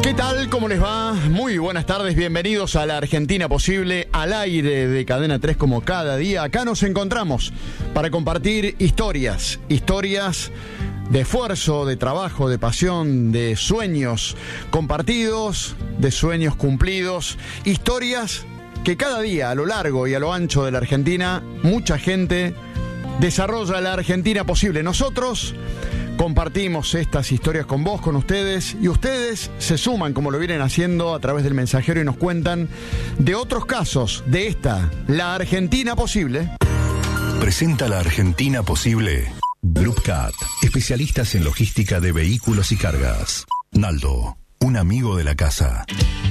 ¿Qué tal? ¿Cómo les va? Muy buenas tardes, bienvenidos a La Argentina Posible, al aire de Cadena 3 como cada día. Acá nos encontramos para compartir historias de esfuerzo, de trabajo, de pasión, de sueños compartidos, de sueños cumplidos, historias que cada día a lo largo y a lo ancho de la Argentina mucha gente desarrolla La Argentina Posible. Nosotros compartimos estas historias con vos, con ustedes, y ustedes se suman, como lo vienen haciendo a través del mensajero, y nos cuentan de otros casos de esta, La Argentina Posible. Presenta La Argentina Posible Group Cat, especialistas en logística de vehículos y cargas. Naldo, un amigo de la casa.